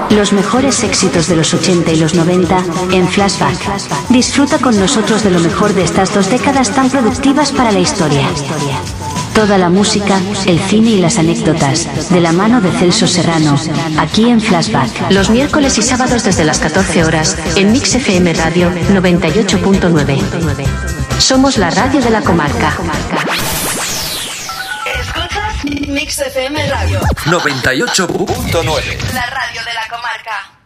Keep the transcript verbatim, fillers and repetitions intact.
Los mejores éxitos de los ochenta y los noventa en Flashback. Disfruta con nosotros de lo mejor de estas dos décadas tan productivas para la historia. Toda la música, el cine y las anécdotas, de la mano de Celso Serrano, aquí en Flashback. Los miércoles y sábados desde las catorce horas, en Mix F M Radio noventa y ocho punto nueve. Somos la radio de la comarca. ¿Escuchas? Mix F M Radio noventa y ocho punto nueve. La radio de la comarca.